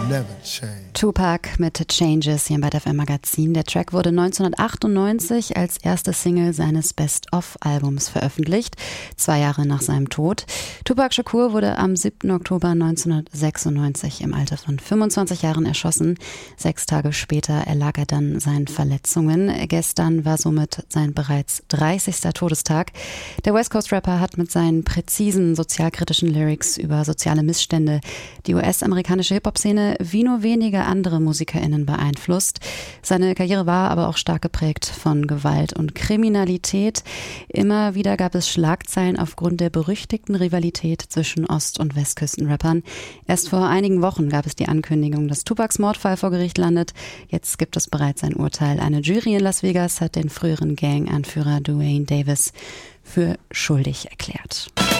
Tupac mit Changes hier im Byte FM Magazin. Der Track wurde 1998 als erste Single seines Best-of-Albums veröffentlicht, 2 Jahre nach seinem Tod. Tupac Shakur wurde am 7. Oktober 1996 im Alter von 25 Jahren erschossen. 6 Tage später erlag er dann seinen Verletzungen. Gestern war somit sein bereits 30. Todestag. Der West Coast Rapper hat mit seinen präzisen sozialkritischen Lyrics über soziale Missstände die US-amerikanische Hip-Hop-Szene wie nur wenige andere MusikerInnen beeinflusst. Seine Karriere war aber auch stark geprägt von Gewalt und Kriminalität. Immer wieder gab es Schlagzeilen aufgrund der berüchtigten Rivalität zwischen Ost- und Westküsten-Rappern. Erst vor einigen Wochen gab es die Ankündigung, dass Tupacs Mordfall vor Gericht landet. Jetzt gibt es bereits ein Urteil. Eine Jury in Las Vegas hat den früheren Gang-Anführer Duane Davis für schuldig erklärt.